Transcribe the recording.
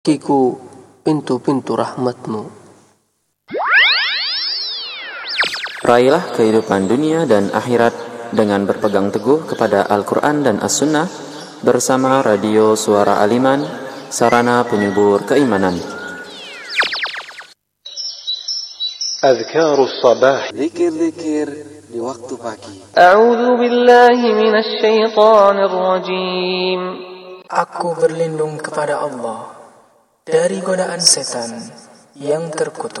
Kiku pintu-pintu rahmat-Mu. Raihlah kehidupan dunia dan akhirat dengan berpegang teguh kepada Al-Quran dan As-Sunnah bersama Radio Suara Aliman, sarana penyubur keimanan. Adhkarus sabah, Zikir-zikir di waktu pagi. A'udzu billahi minasy syaithanir rajim. Aku berlindung kepada Allah dari godaan setan yang terkutuk.